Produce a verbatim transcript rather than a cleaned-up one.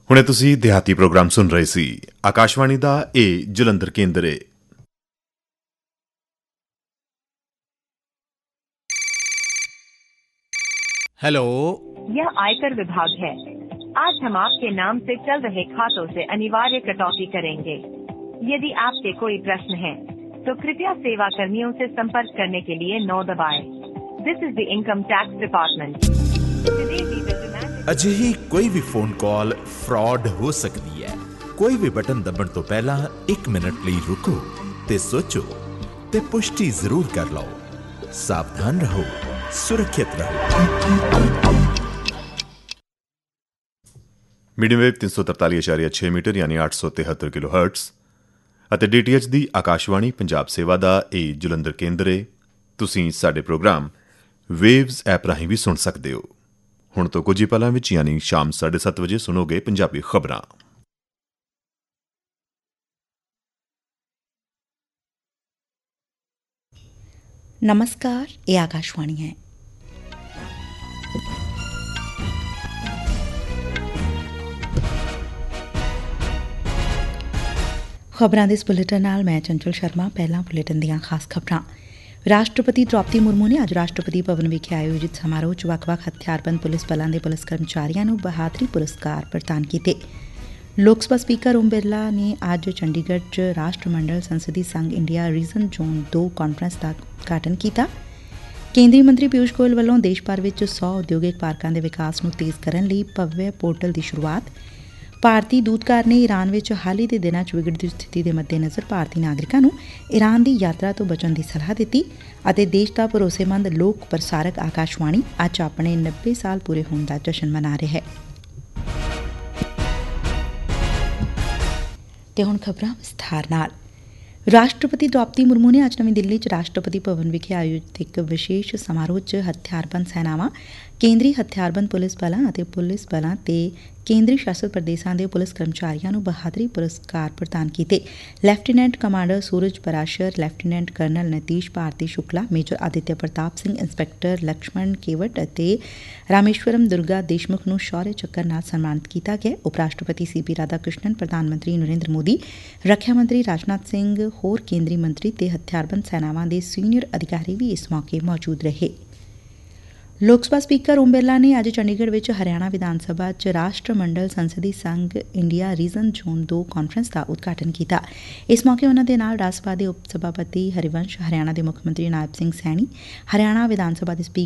ਹੁਣੇ ਤੁਸੀਂ ਦਿਹਾਤੀ ਪ੍ਰੋਗਰਾਮ ਸੁਣ ਰਹੇ ਸੀ। ਆਕਾਸ਼ਵਾਣੀ ਦਾ ਇਹ ਜਲੰਧਰ ਕੇਂਦਰ ਏ। हेलो, यह आयकर विभाग है। आज हम आपके नाम से चल रहे खातों से अनिवार्य कटौती करेंगे। यदि आपके कोई प्रश्न है तो कृपया सेवा कर्मियों से संपर्क करने के लिए नौ दबाएं। This is the income tax department. ਅਜਿਹੀ ਕੋਈ ਵੀ ਫੋਨ ਕਾਲ ਫਰਾਡ ਹੋ ਸਕਦੀ ਹੈ। ਕੋਈ ਵੀ ਬਟਨ ਦਬਣ ਤੋਂ ਪਹਿਲਾਂ ਇੱਕ ਮਿੰਟ ਲਈ ਰੁਕੋ ਤੇ ਸੋਚੋ ਤੇ ਪੁਸ਼ਟੀ ਜ਼ਰੂਰ ਕਰ ਲਓ। ਸਾਵਧਾਨ ਰਹੋ, ਸੁਰੱਖਿਅਤ ਰਹੋ। ਮੀਡੀਅਮ ਵੇਵ ਤਿੰਨ ਸੌ ਤਰਤਾਲੀ ਇਸ਼ਾਰੀਆ ਛੇ ਮੀਟਰ ਯਾਨੀ ਅੱਠ ਸੌ ਤਿਹੱਤਰ ਕਿਲੋ ਹਰਟਜ਼ ਅਤੇ ਡੀ ਟੀ ਐਚ ਦੀ ਆਕਾਸ਼ਵਾਣੀ ਪੰਜਾਬ ਸੇਵਾ ਦਾ ਇਹ ਜਲੰਧਰ ਕੇਂਦਰ ਏ। ਤੁਸੀਂ ਸਾਡੇ ਪ੍ਰੋਗਰਾਮ ਵੇਵਜ਼ ਐਪ ਰਾਹੀਂ ਵੀ ਸੁਣ ਸਕਦੇ ਹੋ। ਹੁਣ ਤੋਂ ਕੁਝ ਹੀ ਪਲਾਂ ਵਿੱਚ ਯਾਨੀ ਸ਼ਾਮ ਸਾਢੇ ਸੱਤ ਵਜੇ ਸੁਣੋਗੇ ਪੰਜਾਬੀ ਖਬਰਾਂ। नमस्कार, ये आकाशवाणी है। ਖਬਰਾਂ ਦੇ ਇਸ ਬੁਲੇਟਿਨ ਨਾਲ ਮੈਂ ਚੰਚਲ ਸ਼ਰਮਾ। ਪਹਿਲਾਂ ਬੁਲੇਟਿਨ ਦੀਆਂ ਖਾਸ ਖਬਰਾਂ। ਰਾਸ਼ਟਰਪਤੀ ਦ੍ਰੌਪਦੀ ਮੁਰਮੂ ਨੇ ਅੱਜ ਰਾਸ਼ਟਰਪਤੀ ਭਵਨ ਵਿਖੇ ਆਯੋਜਿਤ ਸਮਾਰੋਹ 'ਚ ਵੱਖ-ਵੱਖ ਹਥਿਆਰਬੰਦ ਪੁਲਿਸ ਬਲਾਂ ਦੇ ਪੁਲਿਸ ਕਰਮਚਾਰੀਆਂ ਨੂੰ ਬਹਾਦਰੀ ਪੁਰਸਕਾਰ ਪ੍ਰਦਾਨ ਕੀਤੇ। ਲੋਕ ਸਭਾ ਸਪੀਕਰ ਓਮ ਬਿਰਲਾ ਨੇ ਅੱਜ ਚੰਡੀਗੜ੍ਹ 'ਚ ਰਾਸ਼ਟਰਮੰਡਲ ਸੰਸਦੀ ਸੰਘ ਇੰਡੀਆ ਰੀਜਨ ਜ਼ੋਨ ਦੋ ਕਾਨਫਰੰਸ ਦਾ ਉਦਘਾਟਨ ਕੀਤਾ। ਕੇਂਦਰੀ ਮੰਤਰੀ ਪਿਊਸ਼ ਗੋਇਲ ਵੱਲੋਂ ਦੇਸ਼ ਭਰ ਵਿੱਚ ਸੌ ਉਦਯੋਗਿਕ ਪਾਰਕਾਂ ਦੇ ਵਿਕਾਸ ਨੂੰ ਤੇਜ਼ ਕਰਨ ਲਈ ਭਵਯ ਪੋਰਟਲ ਦੀ ਸ਼ੁਰੂਆਤ। ਭਾਰਤੀ ਦੂਤਘਰ ਨੇ ਈਰਾਨ ਵਿੱਚ ਹਾਲ ਹੀ ਦੇ ਦਿਨਾਂ 'ਚ ਵਿਗੜਦੀ ਸਥਿਤੀ ਦੇ ਮੱਦੇਨਜ਼ਰ ਭਾਰਤੀ ਨਾਗਰਿਕਾਂ ਨੂੰ ਈਰਾਨ ਦੀ ਯਾਤਰਾ ਤੋਂ ਬਚਣ ਦੀ ਸਲਾਹ ਦਿੱਤੀ। ਅਤੇ ਦੇਸ਼ ਦਾ ਭਰੋਸੇਮੰਦ ਲੋਕ ਪ੍ਰਸਾਰਕ ਆਕਾਸ਼ਵਾਣੀ ਅੱਜ ਆਪਣੇ ਨੱਬੇ ਸਾਲ ਪੂਰੇ ਹੋਣ ਦਾ ਜਸ਼ਨ ਮਨਾ ਰਿਹਾ ਹੈ। ਤੇ ਹੁਣ ਖਬਰਾਂ ਵਿਸਥਾਰ ਨਾਲ। ਰਾਸ਼ਟਰਪਤੀ ਦ੍ਰੌਪਦੀ ਮੁਰਮੂ ਨੇ ਅੱਜ ਨਵੀਂ ਦਿੱਲੀ 'ਚ ਰਾਸ਼ਟਰਪਤੀ ਭਵਨ ਵਿਖੇ ਆਯੋਜਿਤ ਇੱਕ ਵਿਸ਼ੇਸ਼ ਸਮਾਰੋਹ 'ਚ ਹਥਿਆਰਬੰਦ ਸੈਨਾਵਾਂ, ਕੇਂਦਰੀ ਹਥਿਆਰਬੰਦ ਪੁਲਿਸ ਬਲਾਂ ਅਤੇ ਪੁਲਿਸ ਬਲਾਂ ਤੇ ਕੇਂਦਰੀ ਸ਼ਾਸਤ ਪ੍ਰਦੇਸ਼ਾਂ ਦੇ ਪੁਲਿਸ ਕਰਮਚਾਰੀਆਂ ਨੂੰ ਬਹਾਦਰੀ ਪੁਰਸਕਾਰ ਪ੍ਰਦਾਨ ਕੀਤੇ। ਲੈਫਟੀਨੈਂਟ ਕਮਾਂਡਰ ਸੂਰਜ ਪਰਾਸ਼ਰ, ਲੈਫਟੀਨੈਂਟ ਕਰਨਲ ਨਤੀਸ਼ ਭਾਰਤੀ ਸ਼ੁਕਲਾ, ਮੇਜਰ ਆਦਿਤਿਆ ਪ੍ਰਤਾਪ ਸਿੰਘ, ਇੰਸਪੈਕਟਰ ਲਕਸ਼ਮਣ ਕੇਵਟ ਅਤੇ ਰਾਮੇਸ਼ਵਰਮ ਦੁਰਗਾ ਦੇਸ਼ਮੁਖ ਨੂੰ ਸ਼ੌਰਯ ਚੱਕਰ ਨਾਲ ਸਨਮਾਨਿਤ ਕੀਤਾ ਗਿਆ। ਉਪ ਰਾਸ਼ਟਰਪਤੀ ਸੀ ਪੀ ਰਾਧਾ ਕ੍ਰਿਸ਼ਨਨ, ਪ੍ਰਧਾਨ ਮੰਤਰੀ ਨਰਿੰਦਰ ਮੋਦੀ, ਰੱਖਿਆ ਮੰਤਰੀ ਰਾਜਨਾਥ ਸਿੰਘ, ਹੋਰ ਕੇਂਦਰੀ ਮੰਤਰੀ ਤੇ ਹਥਿਆਰਬੰਦ ਸੈਨਾਵਾਂ ਦੇ ਸੀਨੀਅਰ ਅਧਿਕਾਰੀ ਵੀ ਇਸ ਮੌਕੇ ਮੌਜੂਦ ਰਹੇ। ਲੋਕ ਸਭਾ ਸਪੀਕਰ ਓਮ ਬਿਰਲਾ ਨੇ ਅੱਜ ਚੰਡੀਗੜ੍ਹ ਵਿੱਚ ਹਰਿਆਣਾ ਵਿਧਾਨ ਸਭਾ 'ਚ ਰਾਸ਼ਟਰਮੰਡਲ ਸੰਸਦੀ ਸੰਘ ਇੰਡੀਆ ਰੀਜਨ ਜ਼ੋਨ ਦੋ ਕਾਨਫਰੰਸ ਦਾ ਉਦਘਾਟਨ ਕੀਤਾ। ਇਸ ਮੌਕੇ ਉਨ੍ਹਾਂ ਦੇ ਨਾਲ ਰਾਜ ਸਭਾ ਦੇ ਉਪ ਸਭਾਪਤੀ ਹਰਿਵੰਸ਼, ਹਰਿਆਣਾ ਦੇ ਮੁੱਖ ਮੰਤਰੀ ਨਾਇਬ ਸਿੰਘ ਸੈਣੀ, ਹਰਿਆਣਾ ਵਿਧਾਨ ਸਭਾ ਦੇ ਸਪੀਕਰ